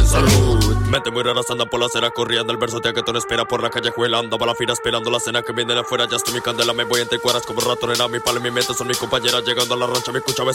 salud. Mente muy raras andan por la acera corriendo. El verso que tú no espera por la calle juelando. Va la fila esperando la cena que viene de afuera. Ya estoy mi candela, me voy entre cuadras como ratón. Era mi palo y mi mente son mis compañeras. Llegando a la rancha, mi escucha